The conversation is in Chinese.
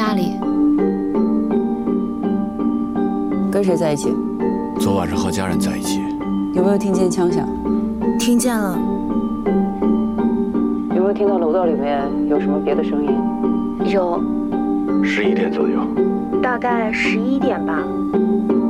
家里。 跟谁在一起？ 昨晚上和家人在一起。 有没有听见枪响？ 听见了。 有没有听到楼道里面有什么别的声音？ 有。 11点左右。 大概11点吧。